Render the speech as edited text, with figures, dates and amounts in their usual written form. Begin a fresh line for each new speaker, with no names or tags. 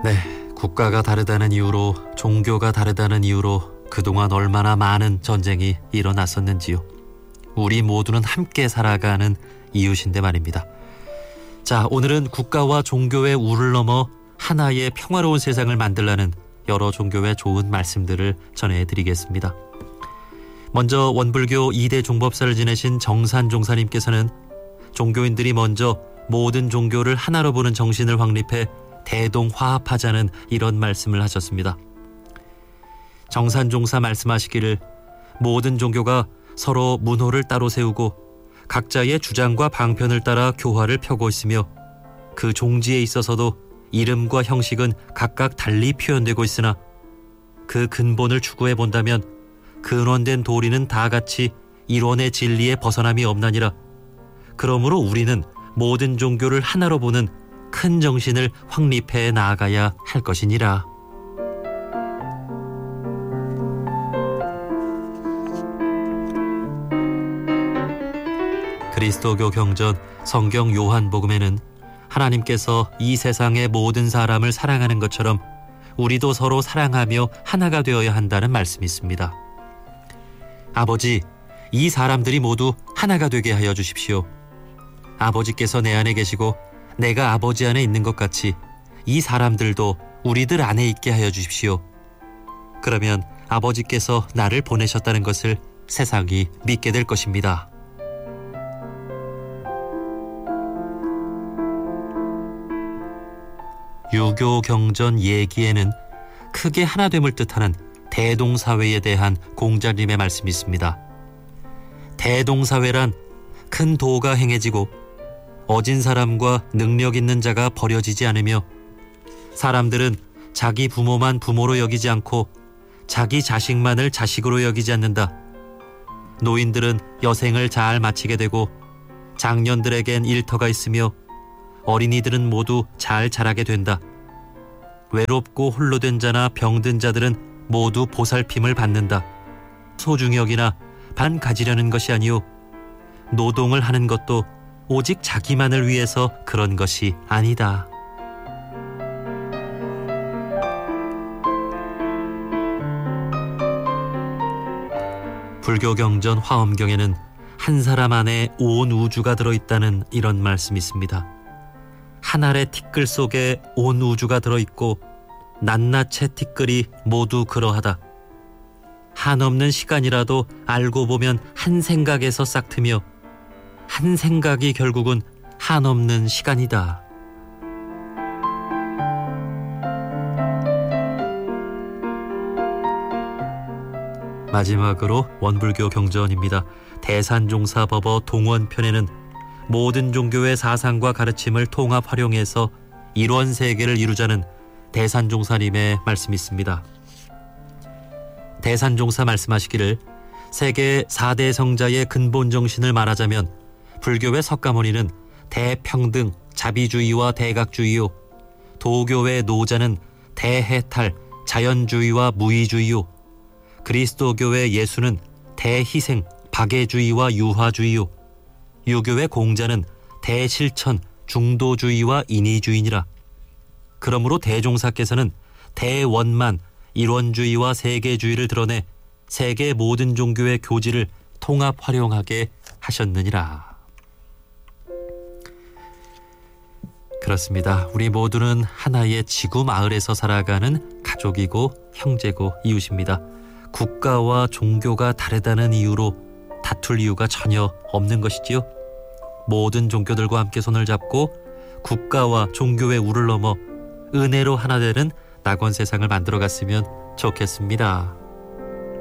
네, 국가가 다르다는 이유로, 종교가 다르다는 이유로 그동안 얼마나 많은 전쟁이 일어났었는지요. 우리 모두는 함께 살아가는 이웃인데 말입니다. 자, 오늘은 국가와 종교의 우를 넘어 하나의 평화로운 세상을 만들라는 여러 종교의 좋은 말씀들을 전해드리겠습니다. 먼저 원불교 2대 종법사를 지내신 정산 종사님께서는 종교인들이 먼저 모든 종교를 하나로 보는 정신을 확립해 대동화합하자는 이런 말씀을 하셨습니다. 정산 종사 말씀하시기를 모든 종교가 서로 문호를 따로 세우고 각자의 주장과 방편을 따라 교화를 펴고 있으며 그 종지에 있어서도 이름과 형식은 각각 달리 표현되고 있으나 그 근본을 추구해 본다면 근원된 도리는 다 같이 일원의 진리에 벗어남이 없나니라. 그러므로 우리는 모든 종교를 하나로 보는 큰 정신을 확립해 나아가야 할 것이니라. 그리스도교 경전 성경 요한복음에는 하나님께서 이 세상의 모든 사람을 사랑하는 것처럼 우리도 서로 사랑하며 하나가 되어야 한다는 말씀이 있습니다. 아버지, 이 사람들이 모두 하나가 되게 하여 주십시오. 아버지께서 내 안에 계시고 내가 아버지 안에 있는 것 같이 이 사람들도 우리들 안에 있게 하여 주십시오. 그러면 아버지께서 나를 보내셨다는 것을 세상이 믿게 될 것입니다. 유교 경전 예기에는 크게 하나됨을 뜻하는 대동사회에 대한 공자님의 말씀이 있습니다. 대동사회란 큰 도가 행해지고 어진 사람과 능력 있는 자가 버려지지 않으며 사람들은 자기 부모만 부모로 여기지 않고 자기 자식만을 자식으로 여기지 않는다. 노인들은 여생을 잘 마치게 되고 장년들에겐 일터가 있으며 어린이들은 모두 잘 자라게 된다. 외롭고 홀로 된 자나 병든 자들은 모두 보살핌을 받는다. 소중히 여기나 반 가지려는 것이 아니오. 노동을 하는 것도 오직 자기만을 위해서 그런 것이 아니다. 불교 경전 화엄경에는 한 사람 안에 온 우주가 들어있다는 이런 말씀이 있습니다. 한 알의 티끌 속에 온 우주가 들어있고 낱낱의 티끌이 모두 그러하다. 한없는 시간이라도 알고 보면 한 생각에서 싹트며 한 생각이 결국은 한없는 시간이다. 마지막으로 원불교 경전입니다. 대산종사법어 동원편에는 모든 종교의 사상과 가르침을 통합 활용해서 일원 세계를 이루자는 대산종사님의 말씀이 있습니다. 대산종사 말씀하시기를 세계 4대 성자의 근본 정신을 말하자면 불교의 석가모니는 대평등, 자비주의와 대각주의요. 도교의 노자는 대해탈, 자연주의와 무의주의요. 그리스도교의 예수는 대희생, 박애주의와 유화주의요. 유교의 공자는 대실천, 중도주의와 인의주의니라. 그러므로 대종사께서는 대원만, 일원주의와 세계주의를 드러내 세계 모든 종교의 교지를 통합 활용하게 하셨느니라. 그렇습니다. 우리 모두는 하나의 지구 마을에서 살아가는 가족이고 형제고 이웃입니다. 국가와 종교가 다르다는 이유로 다툴 이유가 전혀 없는 것이지요. 모든 종교들과 함께 손을 잡고 국가와 종교의 우를 넘어 은혜로 하나 되는 낙원 세상을 만들어 갔으면 좋겠습니다.